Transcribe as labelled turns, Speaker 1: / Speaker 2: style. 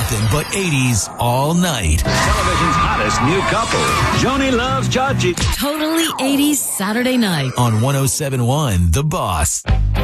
Speaker 1: nothing but 80s all night.
Speaker 2: Television's hottest new couple, Joni loves Chachi.
Speaker 3: Totally 80s Saturday night
Speaker 1: On 107.1 The Boss.